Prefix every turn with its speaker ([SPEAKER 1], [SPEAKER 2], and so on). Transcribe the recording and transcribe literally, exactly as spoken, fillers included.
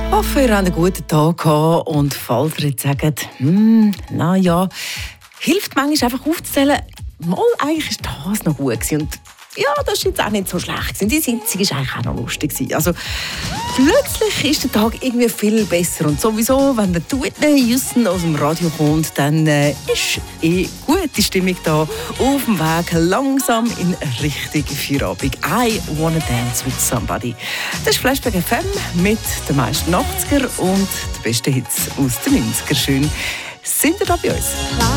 [SPEAKER 1] Ich hoffe, ihr habt einen guten Tag gehabt und falls ihr jetzt sagt, hm, na ja, hilft manchmal einfach aufzuzählen, mal, eigentlich war das noch gut gewesen. Und ja, das war jetzt auch nicht so schlecht gewesen. Die Sitzung war eigentlich auch noch lustig gewesen. Also, plötzlich ist der Tag irgendwie viel besser. Und sowieso, wenn der Whitney Houston aus dem Radio kommt, dann äh, ist eh gute Stimmung da auf dem Weg langsam in Richtung Feierabend. I wanna dance with somebody. Das ist Flashback F M mit den meisten achtziger und den besten Hits aus den neunziger. Schön, sind ihr da bei uns?